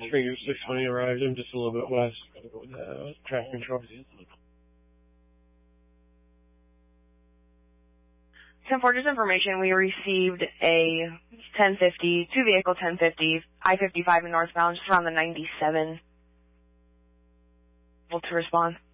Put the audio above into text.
Stringer 620 arrived. I'm just a little bit west. Track control. 10-4, just information, we received a 1050, two-vehicle 1050, I-55 and northbound, just around the 97. Able to respond.